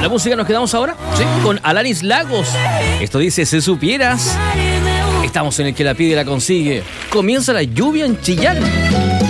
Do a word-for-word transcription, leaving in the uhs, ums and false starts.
la música nos quedamos ahora, ¿sí? Con Alanis Lagos. Esto dice, si supieras. Estamos en el que la pide y la consigue. Comienza la lluvia en Chillán.